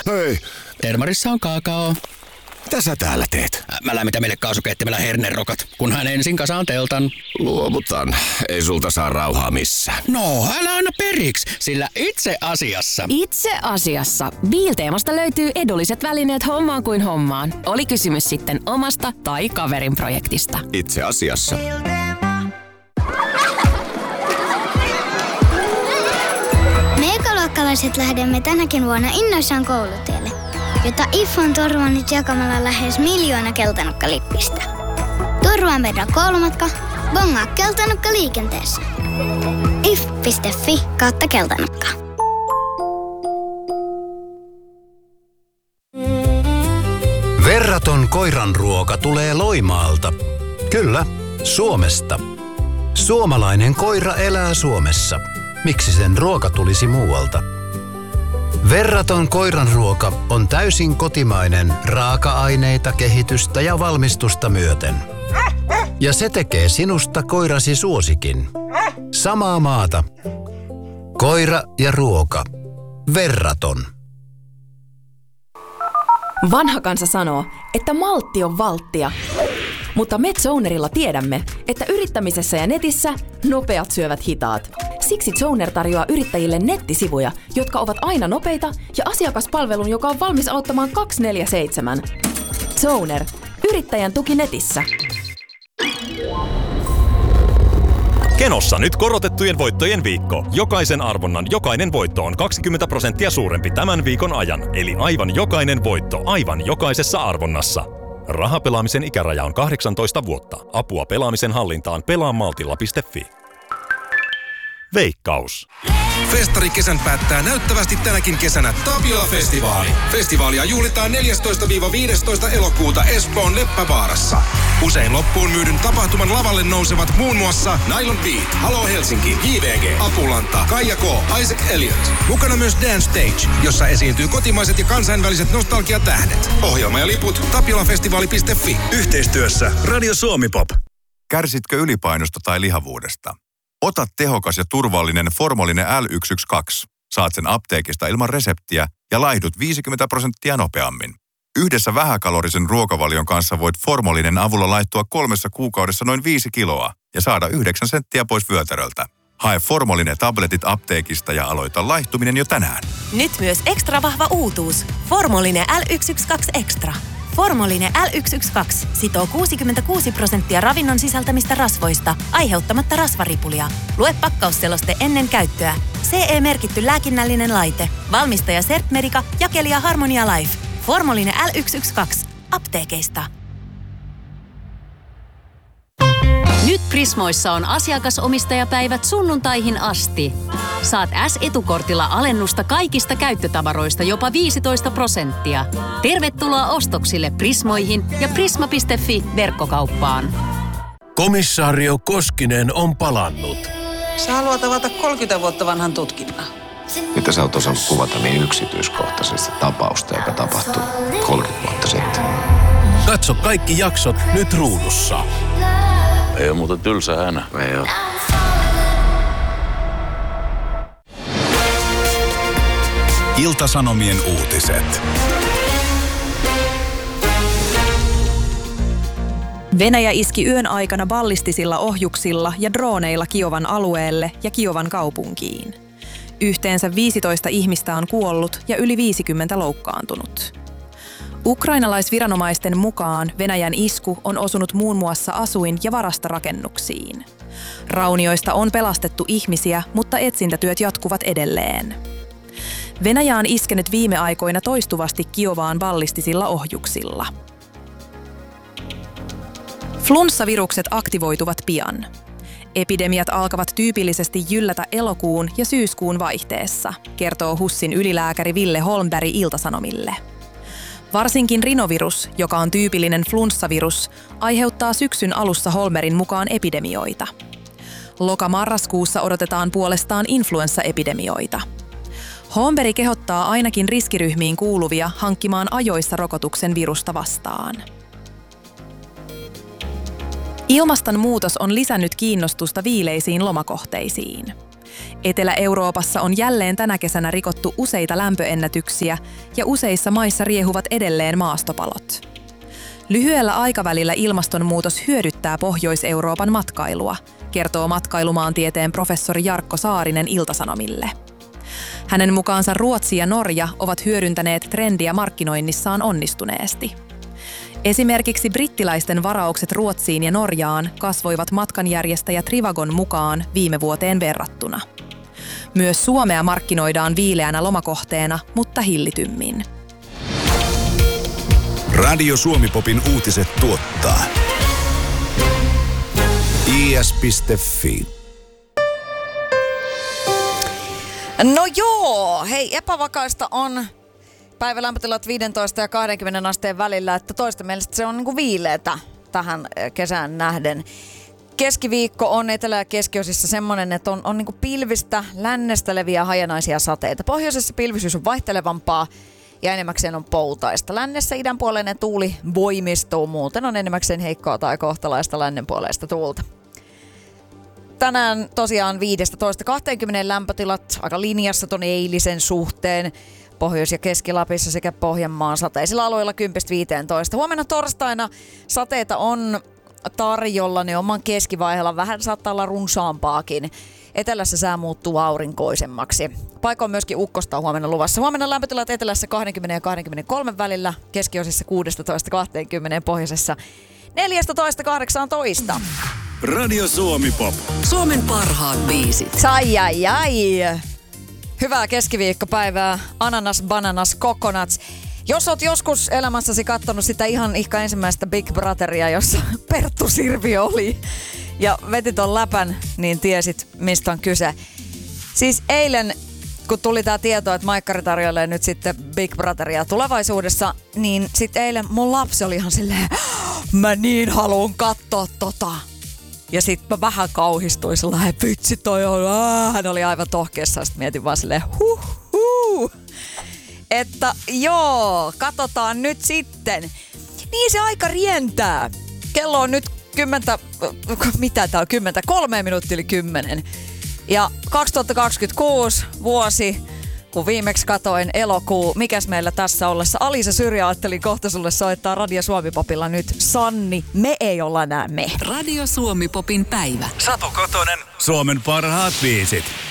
Hei, Termarissa on kaakao. mitä sä täällä teet? Mä lämmitän meille kaasukeittimellä hernerokat, kunhan ensin kasaan teltan. Luovutan. Ei sulta saa rauhaa missään. No, älä anna periksi, sillä itse asiassa Biilteemasta löytyy edulliset välineet hommaan kuin hommaan. Oli kysymys sitten omasta tai kaverin projektista. Itse asiassa. Me ekaluokkalaiset lähdemme tänäkin vuonna innoissaan koulutielle, jota IF on turvannut jakamalla lähes 1 miljoona keltanokkalippistä. Turvaa meidän koulumatka, bongaa keltanokka liikenteessä. if.fi/keltanokka. Verraton koiranruoka tulee Loimaalta. Kyllä, Suomesta. Suomalainen koira elää Suomessa. Miksi sen ruoka tulisi muualta? Verraton koiranruoka on täysin kotimainen raaka-aineita, kehitystä ja valmistusta myöten. Ja se tekee sinusta koirasi suosikin. Samaa maata. Koira ja ruoka. Verraton. Vanha kansa sanoo, että maltti on valttia. Mutta me Zonerilla tiedämme, että yrittämisessä ja netissä nopeat syövät hitaat. Siksi Zoner tarjoaa yrittäjille nettisivuja, jotka ovat aina nopeita ja asiakaspalvelun, joka on valmis auttamaan 24/7. Zoner. Yrittäjän tuki netissä. Kenossa nyt korotettujen voittojen viikko. Jokaisen arvonnan jokainen voitto on 20% suurempi tämän viikon ajan. Eli aivan jokainen voitto aivan jokaisessa arvonnassa. Rahapelaamisen ikäraja on 18 vuotta. Apua pelaamisen hallintaan pelaamaltilla.fi. Veikkaus. Festarikesän päättää näyttävästi tänäkin kesänä Tapiola-festivaali. Festivaalia juhlitaan 14-15 elokuuta Espoon Leppävaarassa. Usein loppuun myydyn tapahtuman lavalle nousevat muun muassa Nylon Beat, Halo Helsinki, JVG, Apulanta, Kaija K, Isaac Elliot. Mukana myös Dance Stage, jossa esiintyy kotimaiset ja kansainväliset nostalgiatähdet. Ohjelma ja liput tapiolafestivaali.fi. Yhteistyössä Radio Suomi Pop. Kärsitkö ylipainosta tai lihavuudesta? Ota tehokas ja turvallinen Formolinen L112. Saat sen apteekista ilman reseptiä ja laihdut 50% nopeammin. Yhdessä vähäkalorisen ruokavalion kanssa voit Formolinen avulla laihtua 3 kuukaudessa noin 5 kiloa ja saada 9 senttiä pois vyötäröltä. Hae Formolinen tabletit apteekista ja aloita laihtuminen jo tänään. Nyt myös ekstra vahva uutuus. Formolinen L112 Extra. Formolinen L112 sitoo 66% ravinnon sisältämistä rasvoista, aiheuttamatta rasvaripulia. Lue pakkausseloste ennen käyttöä. CE-merkitty lääkinnällinen laite. Valmistaja Certmedica, jakelija Harmonia Life. Formolinen L112. Apteekeista. Nyt Prismoissa on asiakasomistajapäivät sunnuntaihin asti. Saat S-etukortilla alennusta kaikista käyttötavaroista jopa 15%. Tervetuloa ostoksille Prismoihin ja prisma.fi-verkkokauppaan. Komissaario Koskinen on palannut. Sä haluat avata 30 vuotta vanhan tutkinnan. Mitä sä oot osannut kuvata niin yksityiskohtaisesti tapausta, joka tapahtui 30 vuotta sitten? Katso kaikki jaksot nyt ruudussa. Ei ole muuten tylsä hänä. Ei oo. Ilta-Sanomien uutiset. Venäjä iski yön aikana ballistisilla ohjuksilla ja drooneilla Kiovan alueelle ja Kiovan kaupunkiin. Yhteensä 15 ihmistä on kuollut ja yli 50 loukkaantunut. Ukrainalaisviranomaisten mukaan Venäjän isku on osunut muun muassa asuin- ja varastorakennuksiin. Raunioista on pelastettu ihmisiä, mutta etsintätyöt jatkuvat edelleen. Venäjä on iskenyt viime aikoina toistuvasti Kiovaan ballistisilla ohjuksilla. Flunssavirukset aktivoituvat pian. Epidemiat alkavat tyypillisesti jyllätä elokuun ja syyskuun vaihteessa, kertoo HUSin ylilääkäri Ville Holmberg Ilta-Sanomille. Varsinkin rinovirus, joka on tyypillinen flunssavirus, aiheuttaa syksyn alussa Holmbergin mukaan epidemioita. Loka-marraskuussa odotetaan puolestaan influenssaepidemioita. Holmberg kehottaa ainakin riskiryhmiin kuuluvia hankkimaan ajoissa rokotuksen virusta vastaan. Ilmastonmuutos on lisännyt kiinnostusta viileisiin lomakohteisiin. Etelä-Euroopassa on jälleen tänä kesänä rikottu useita lämpöennätyksiä ja useissa maissa riehuvat edelleen maastopalot. Lyhyellä aikavälillä ilmastonmuutos hyödyttää Pohjois-Euroopan matkailua, kertoo matkailumaantieteen professori Jarkko Saarinen Ilta-Sanomille. Hänen mukaansa Ruotsi ja Norja ovat hyödyntäneet trendiä markkinoinnissaan onnistuneesti. Esimerkiksi brittiläisten varaukset Ruotsiin ja Norjaan kasvoivat matkanjärjestäjä Trivagon mukaan viime vuoteen verrattuna. Myös Suomea markkinoidaan viileänä lomakohteena, mutta hillitymmin. Radio Suomi-popin uutiset tuottaa is.fi. No joo, hei, epävakaista on päivälämpötilat 15 ja 20 asteen välillä, että toisten mielestä se on niin kuin viileätä tähän kesään nähden. Keskiviikko on etelä- ja keskiosissa semmoinen, että on niin kuin pilvistä, lännestä leviää hajanaisia sateita. Pohjoisessa pilvisyys on vaihtelevampaa ja enemmäkseen on poutaista. Lännessä idänpuoleinen tuuli voimistuu, muuten on enemmäkseen heikkoa tai kohtalaista lännenpuoleista tuulta. Tänään tosiaan 15-20 lämpötilat aika linjassa ton eilisen suhteen. Pohjois- ja Keski-Lapissa sekä Pohjanmaan sateisilla alueilla 10-15. Huomenna torstaina sateita on tarjolla, ne oman keskivaiheella vähän saattaa olla runsaampaakin. Etelässä sää muuttuu aurinkoisemmaksi. Paikoin myöskin ukkosta on huomenna luvassa. Huomenna lämpötilat etelässä 20 ja 23 välillä, keskiosissa 16-20, pohjoisessa 14-18. Radio Suomi Pop. Suomen parhaat biisit. Ai. Hyvää keskiviikkopäivää. Ananas, bananas, coconuts. Jos oot joskus elämässäsi kattonut sitä ihan ensimmäistä Big Brotheria, jossa Perttu Sirviö oli ja veti ton läpän, niin tiesit, mistä on kyse. Siis eilen, kun tuli tää tieto, että Maikkari tarjoilee nyt sitten Big Brotheria tulevaisuudessa, niin sitten eilen mun lapsi oli ihan silleen, mä niin haluun katsoa tota. Ja sit mä vähän kauhistuin sellainen, vitsi toi on, hän oli aivan tohkeessa, sit mietin vaan silleen, että joo, katsotaan nyt sitten. Niin se aika rientää. Kello on nyt 3 minuuttia yli 10. Ja 2026 vuosi, kun viimeksi katoin elokuu, mikäs meillä tässä ollessa. Alisa Syrjä, ajattelin kohta sulle soittaa Radio Suomi-popilla nyt. Sanni, me ei olla enää me. Radio Suomi-popin päivä. Satu Kotonen, Suomen parhaat biisit.